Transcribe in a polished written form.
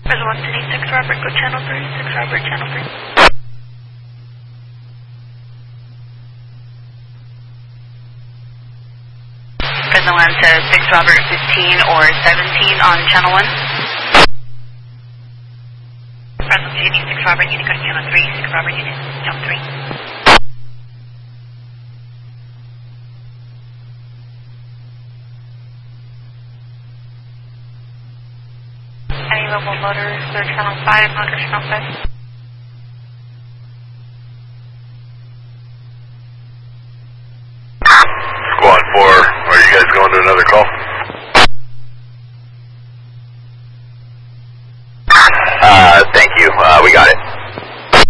Present 126 Robert, go channel 3, 6 Robert, channel 3. Present 1 to 6 Robert, 15 or 17 on channel 1. Present 86 Robert, unit code channel 3, 6 Robert, unit, channel 3. Any level motors, they're channel 5, motor channel 5.